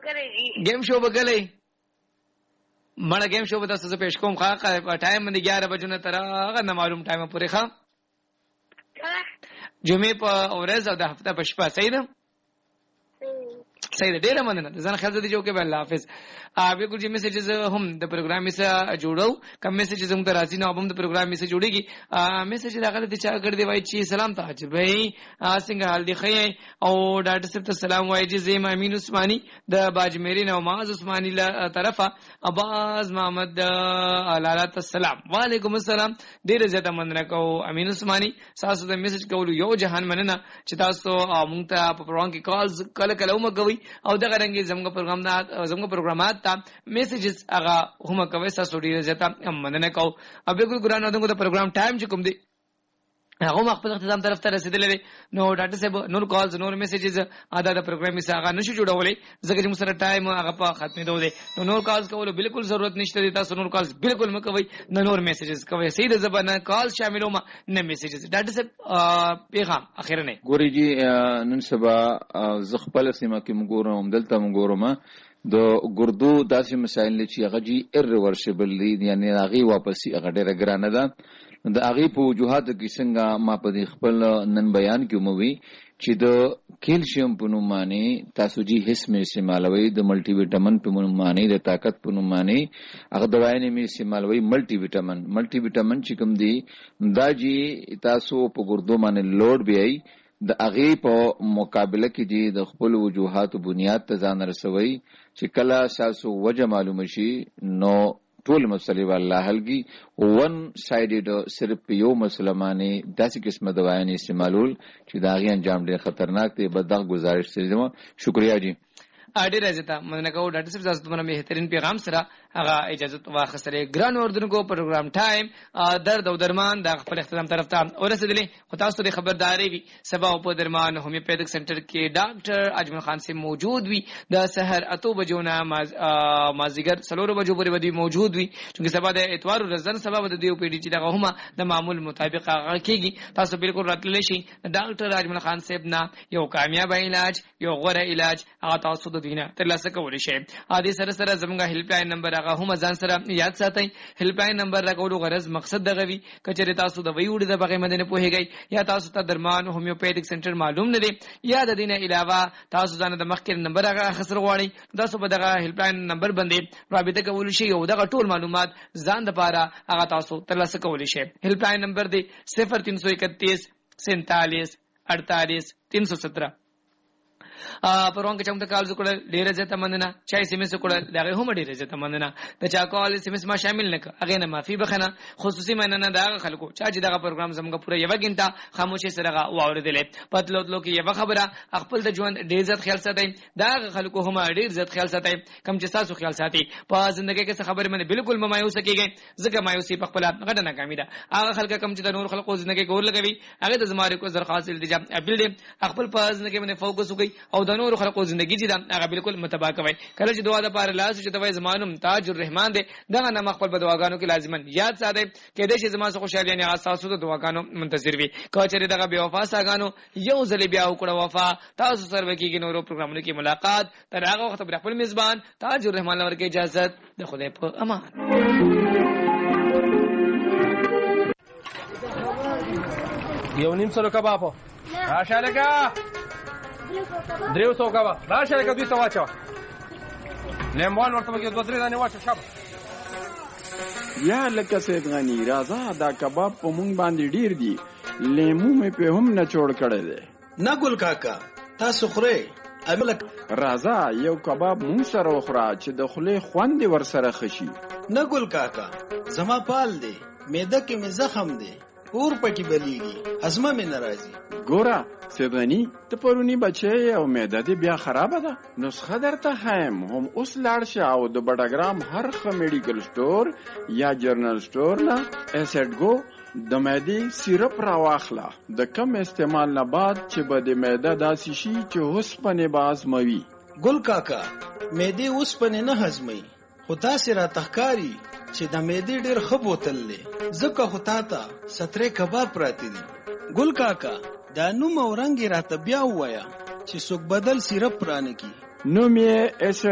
گیم شو بکلی مړه گیم شو به تاسو پیش کوم خا ټایم باندې 11 بجو نه تر هغه نه معلوم ټایم پورې ښه جمعې په ورځ او د هفته په شپه صحیح ده صحیح ده ډیره مننه ځان خیال دې جو کې الله حافظ بالکل جی میسجز هم د پروګرام سره جوړو کم میسجز هم درازي نه هم د پروګرام سره جوړيږي میسج راغله چې چا کړ دی وای چې سلام ته بھائی څنګه حال دی خې او ډاکټر صاحب ته سلام وای چې زیم امین عثماني د باجمېری نوماز عثماني له طرفه اباز محمد لاله السلام وعلیکم السلام ډیر زیاته مننه کو امین عثماني تاسو د میسج کولو یو جهان مننه چې تاسو مونږ ته په پروګرام کې کالز کله کله ومګوي او دغه رنګي زموږ پروګرامات ته میسجز هغه هم کوي تاسو ډیر زیاته مننه کو او بالکل ګرانو دغه پروګرام ټایم چې کوم دی هغه خپل اختتام طرف ته رسیدلې نو ډاکټر صاحب نور کالز نور میسجز ادا د پروګرام یې هغه نشو جوړولې ځکه چې موږ سره ټایم هغه په ختمې دوه نو نور کالز کولو بالکل ضرورت نشته تاسو نور کالز بالکل مکوي نور میسجز کوي سیده زبانه کال شاملو ما نه میسجز ډاکټر صاحب پیغام اخر نه ګوري جی نن سبا زغپل سیمه کې مګورم دلته مګورم د ګردو داسې مسائل چې هغه جی irreversible دي یعنی هغه واپسی هغه ډیره ګرانه ده د هغه په وجوهات کې څنګه ما په خپل نن بیان کې مووي چې د کیلشیم په نوم باندې تاسو جی هیڅ مې استعمالوي د ملټي ویټامین په نوم باندې د طاقت په نوم باندې هغه دوايانې مې استعمالوي ملټي ویټامین چې کوم دي دا جی تاسو په ګردو باندې لوډ بیاي د هغه په مقابله کې دي د خپل وجوهات بنیاد ته ځان رسوي چې کله تاسو وجه معلوم شي نو ټول مسلې والله حلږي ون سایډډ صرف یو مسلمانې داسې قسمه دوايانې استعمالول چې دا غي انجام ډېر خطرناک دی بدغه گزارش سره شکریا جی اډیر راځه مننه کوم ډاکټر صاحب تاسو ته بهترین پیغام سره هغه اجازه واخستره ګران اردوونکو پروګرام ټایم درد او درمان د خپل اختتام طرف ته ورسېدلې خو تاسو ته خبرداري وي سبا په درمان هومیوپیتھک سنټر کې ډاکټر اجمل خان سے موجود وي د سحر 8 بجو نه مازیګر 3 بجو پورې ودی موجود وي چې سبا د اتوار ورځن سبا د دیو پی ډی چې دغه هم د معمول مطابق هغه کېږي تاسو بالکل راتللی شي ډاکټر اجمل خان صاحب نه یو کامیاب علاج یو غوره علاج هغه تاسو د دینه ترلاسه کولی شئ عادي سره زموږ هیلپ لاین نمبر هغه هم ځان سره یاد ساتئ هیلپ لاین نمبر راکولو غرض مقصد دغه وی کچره تاسو د وی وړي د بغیر مدنه پوهیږئ یا تاسو ته درمان هومیوپیتھک سنټر معلوم نه دی یا د دینه علاوه تاسو ځان د مخکې نمبر هغه خسر غواړئ تاسو په دغه هیلپ لاین نمبر باندې رابطه کولی شئ او دغه ټول معلومات ځان د پاره هغه تاسو ترلاسه کولی شئ هیلپ لاین نمبر دی 0331 47 48 317 پرون کې چمته کال زکړه ډیره زته مننه چا اس ام اس کړه دغه هم ډیره زته مننه د چا کال اس ام اس ما شامل نه هغه نه معافي بخنه خصوصي مننه دا خلکو چا چې دغه پروګرام زموږ پوره یو غنټه خاموشي سره واوریدلې پتلوتلو کې یو خبره خپل د ژوند ډیر عزت خیال ساتي دا خلکو هم ډیر عزت خیال ساتي کم چې تاسو خیال ساتي په ژوندۍ کې څه خبره منه بالکل مایوس کیږي ځکه مایوسي په خپل غټه ناکامي ده هغه خلک کم چې د نور خلکو ژوندۍ کې ګور لګوي هغه د زماره کو زر حاصل دي ابل دي خپل په ژوندۍ کې باندې فوکس وکي او د نور خلکو ژوندۍ چې دا هغه بالکل متبا کوي کله چې دعا د پاره لاس چې دوی زمانم تاج الرحمن دي دغه نام خپل په دعاګانو کې لازمن یاد ساته کې د شي زما څخه خوشالي نه اساسو د دعاګانو منتظر وي کچره دغه بیا وفا ساګانو یو ځل بیا وکړه وفا تاسو سره وکیږي نورو پروګرامونو کې ملاقات تر هغه وخت پر خپل میزبان تاج الرحمن ورکه اجازه د خدای په امان یو نیم سلو کباب راشه لګا دریو سو کباب راشه لګا دوی ته واچو لیمون ورته کې دوه درې دانې واچو شابه یا لکه سید غنی راځه دا کباب په مونږ باندې ډیر دي لیمو مې په هم نه جوړ کړی دی نه ګل کاکا تاسو خورئ راځه یو کباب مونږ سره وخوره چې د خولې خوند ور سره خشي نه ګل کاکا زما پال دی معده کې مې زخم دی اور پکې بلیږي هضمه مې ناراضي ګوره سیدغنی ته پرونی بچي او معده دې بیا خراب ده نسخه درته هم اوس لاړ شه او د بډاګرام هر خ میډیکل سٹور یا جرنل سٹور نه اسید گو د معدې سیرپ را واخله د کم استعمال نه بعد چې به د معده داسې شي چې اوس پنه باز موي ګل کاکا معده اوس پنه نه هضمي خو تاسو را تخکاری چې د معدې ډېر ښه بوتل لې زکه خو تاته سترې کباب پراتی دي ګل کاکا دا نوم او رنگ راته بیا وایا چې څوک بدل سیرپ پرانه کی نوم یې